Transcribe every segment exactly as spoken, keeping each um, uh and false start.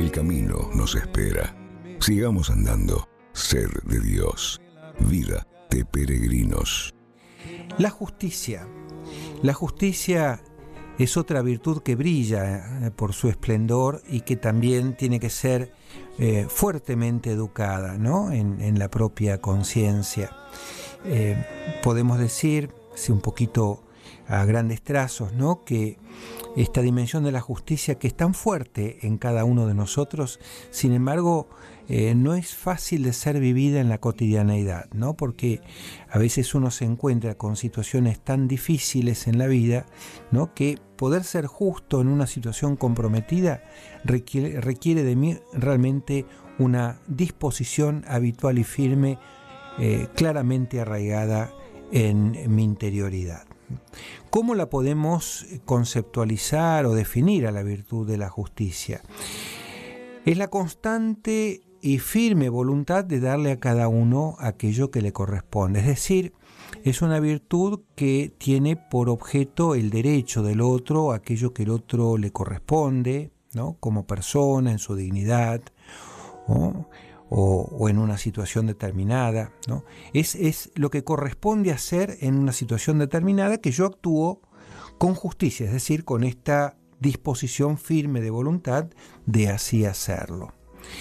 El camino nos espera. Sigamos andando. Sed de Dios. Vida de peregrinos. La justicia. La justicia es otra virtud que brilla por su esplendor y que también tiene que ser eh, fuertemente educada, ¿no? en, en la propia conciencia. Eh, podemos decir, si un poquito a grandes trazos, ¿no?, que esta dimensión de la justicia, que es tan fuerte en cada uno de nosotros, sin embargo, eh, no es fácil de ser vivida en la cotidianeidad, ¿no? Porque a veces uno se encuentra con situaciones tan difíciles en la vida, ¿no?, que poder ser justo en una situación comprometida requiere, requiere de mí realmente una disposición habitual y firme, eh, claramente arraigada en, en mi interioridad. ¿Cómo la podemos conceptualizar o definir a la virtud de la justicia? Es la constante y firme voluntad de darle a cada uno aquello que le corresponde. Es decir, es una virtud que tiene por objeto el derecho del otro, aquello que el otro le corresponde, ¿no?, como persona, en su dignidad, ¿no?, O, o en una situación determinada, ¿no? Es, es lo que corresponde hacer en una situación determinada, que yo actúo con justicia, es decir, con esta disposición firme de voluntad de así hacerlo.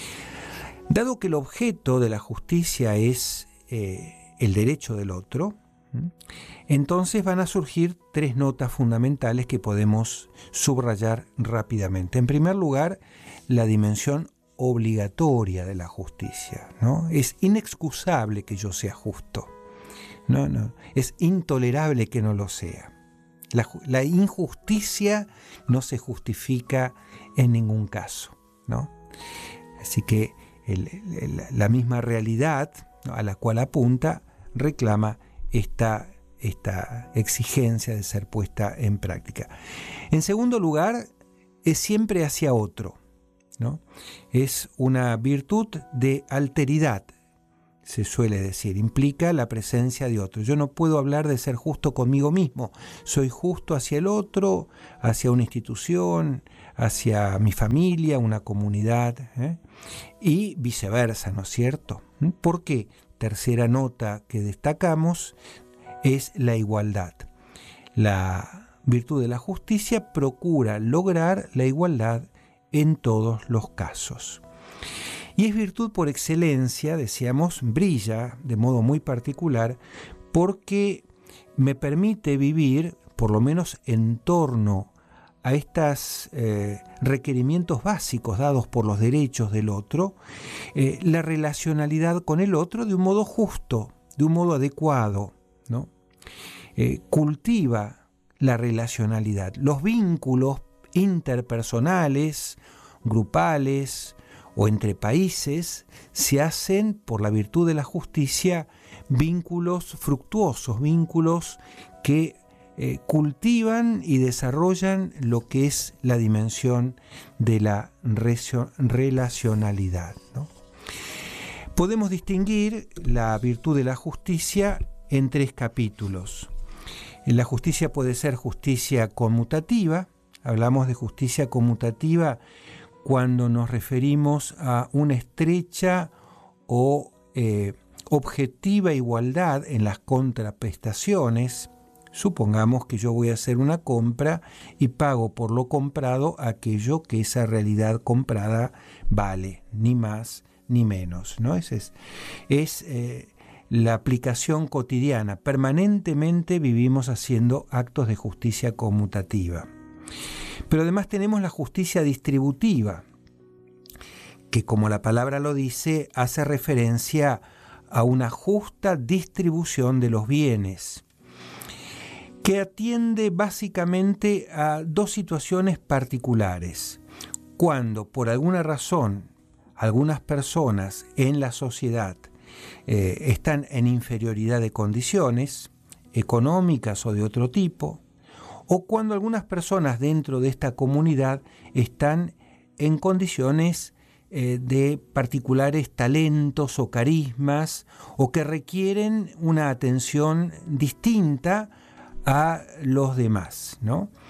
Dado que el objeto de la justicia es eh, el derecho del otro, ¿sí?, entonces van a surgir tres notas fundamentales que podemos subrayar rápidamente. En primer lugar, la dimensión obligatoria de la justicia, ¿no? Es inexcusable que yo sea justo, no, no, es intolerable que no lo sea. La, la injusticia no se justifica en ningún caso, ¿no? Así que el, el, la misma realidad, ¿no?, a la cual apunta reclama esta, esta exigencia de ser puesta en práctica. En segundo lugar, es siempre hacia otro, ¿no? Es una virtud de alteridad, se suele decir, implica la presencia de otro. Yo no puedo hablar de ser justo conmigo mismo, soy justo hacia el otro, hacia una institución, hacia mi familia, una comunidad, ¿eh? y viceversa, ¿no es cierto? ¿Por qué? Tercera nota que destacamos es la igualdad. La virtud de la justicia procura lograr la igualdad en todos los casos. Y es virtud por excelencia, decíamos, brilla de modo muy particular porque me permite vivir, por lo menos en torno a estos eh, requerimientos básicos dados por los derechos del otro, eh, la relacionalidad con el otro de un modo justo, de un modo adecuado, ¿no? Eh, cultiva la relacionalidad, los vínculos interpersonales, grupales o entre países se hacen por la virtud de la justicia vínculos fructuosos, vínculos que eh, cultivan y desarrollan lo que es la dimensión de la relacionalidad, ¿no? Podemos distinguir la virtud de la justicia en tres capítulos. La justicia puede ser justicia conmutativa. Hablamos de justicia conmutativa cuando nos referimos a una estrecha o eh, objetiva igualdad en las contraprestaciones. Supongamos que yo voy a hacer una compra y pago por lo comprado aquello que esa realidad comprada vale, ni más ni menos, ¿no? Es, es, es eh, la aplicación cotidiana. Permanentemente vivimos haciendo actos de justicia conmutativa. Pero además tenemos la justicia distributiva, que, como la palabra lo dice, hace referencia a una justa distribución de los bienes, que atiende básicamente a dos situaciones particulares. Cuando, por alguna razón, algunas personas en la sociedad eh, están en inferioridad de condiciones económicas o de otro tipo, o cuando algunas personas dentro de esta comunidad están en condiciones eh, de particulares talentos o carismas, o que requieren una atención distinta a los demás, ¿no?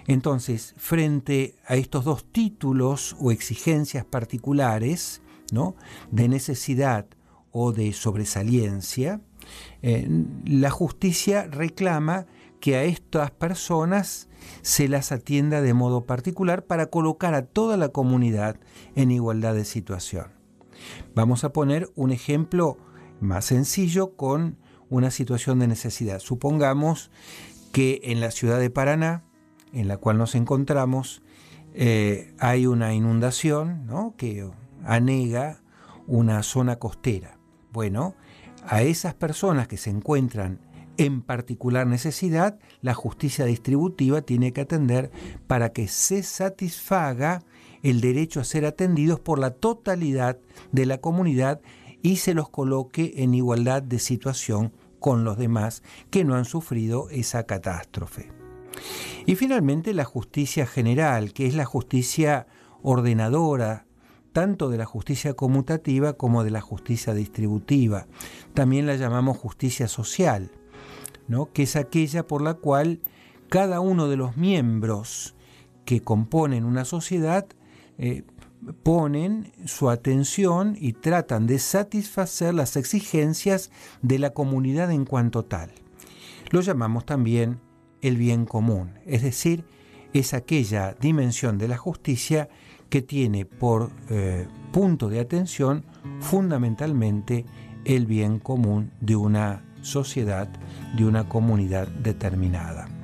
Entonces, frente a estos dos títulos o exigencias particulares, ¿no?, de necesidad o de sobresaliencia, eh, la justicia reclama que a estas personas se las atienda de modo particular para colocar a toda la comunidad en igualdad de situación. Vamos a poner un ejemplo más sencillo con una situación de necesidad. Supongamos que en la ciudad de Paraná, en la cual nos encontramos, eh, hay una inundación, ¿no?, que anega una zona costera. Bueno, a esas personas que se encuentran en particular necesidad, la justicia distributiva tiene que atender para que se satisfaga el derecho a ser atendidos por la totalidad de la comunidad y se los coloque en igualdad de situación con los demás que no han sufrido esa catástrofe. Y finalmente la justicia general, que es la justicia ordenadora, tanto de la justicia conmutativa como de la justicia distributiva. También la llamamos justicia social, ¿no?, que es aquella por la cual cada uno de los miembros que componen una sociedad eh, ponen su atención y tratan de satisfacer las exigencias de la comunidad en cuanto tal. Lo llamamos también el bien común, es decir, es aquella dimensión de la justicia que tiene por eh, punto de atención fundamentalmente el bien común de una sociedad, de una comunidad determinada.